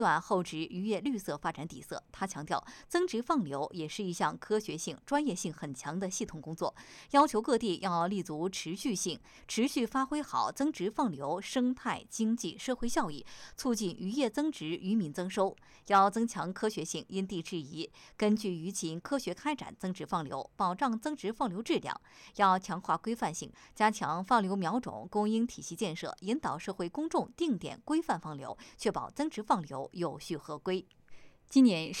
厚植渔业绿色发展底色。他强调，增值放流也是一项科学性、专业性很强的系统工作，要求各地要立足持续性，持续发挥好增值放流生态、经济、社会效益，促进渔业增值、渔民增收。要增强科学性，因地制宜，根据渔情科学开展增值放流，保障增值放流质量。要强化规范性，加强放流苗种供应体系建设，引导社会公众定点规范放流，确保增值放流有序合规。今年